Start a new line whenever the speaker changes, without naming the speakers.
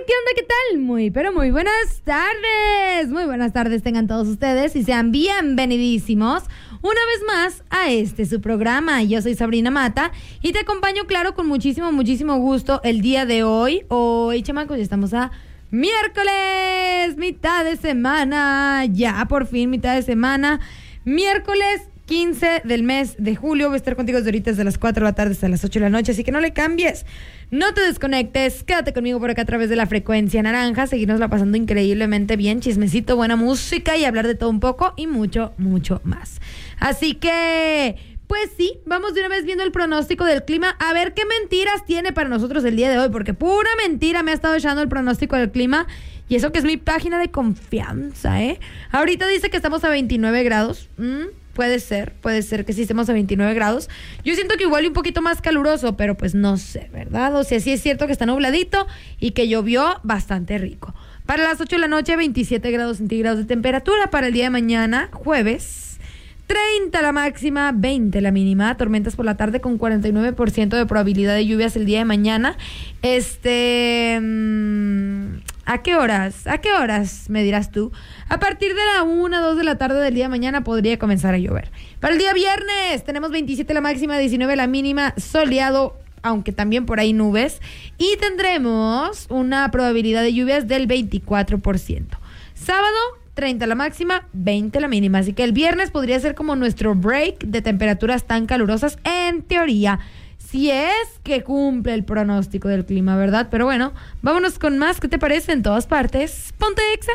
¿Qué onda? ¿Qué tal? Muy, pero muy buenas tardes. Muy buenas tardes tengan todos ustedes y sean bienvenidísimos una vez más a su programa. Yo soy Sabrina Mata y te acompaño, claro, con muchísimo, muchísimo gusto el día de hoy. Hoy, chamacos, ya estamos a miércoles, mitad de semana. Ya, por fin, mitad de semana. Miércoles 15 del mes de julio. Voy a estar contigo desde ahorita desde las 4 de la tarde hasta las 8 de la noche, así que no le cambies, no te desconectes, quédate conmigo por acá a través de la frecuencia naranja, seguirnosla pasando increíblemente bien, chismecito, buena música y hablar de todo un poco y mucho, mucho más. Así que, pues sí, vamos de una vez viendo el pronóstico del clima, a ver qué mentiras tiene para nosotros el día de hoy, porque pura mentira me ha estado echando el pronóstico del clima, y eso que es mi página de confianza, ¿eh? Ahorita dice que estamos a 29 grados, Puede ser que sí estemos a 29 grados. Yo siento que igual y un poquito más caluroso, pero pues no sé, ¿verdad? O sea, sí es cierto que está nubladito y que llovió bastante rico. Para las 8 de la noche, 27 grados centígrados de temperatura. Para el día de mañana, jueves, 30 la máxima, 20 la mínima. Tormentas por la tarde con 49% de probabilidad de lluvias el día de mañana. ¿A qué horas? ¿A qué horas? Me dirás tú. A partir de la 1, 2 de la tarde del día de mañana podría comenzar a llover. Para el día viernes tenemos 27 la máxima, 19 la mínima, soleado, aunque también por ahí nubes. Y tendremos una probabilidad de lluvias del 24%. Sábado, 30 la máxima, 20 la mínima. Así que el viernes podría ser como nuestro break de temperaturas tan calurosas, en teoría. Si es que cumple el pronóstico del clima, ¿verdad? Pero bueno, vámonos con más. ¿Qué te parece? En todas partes. Ponte Exa.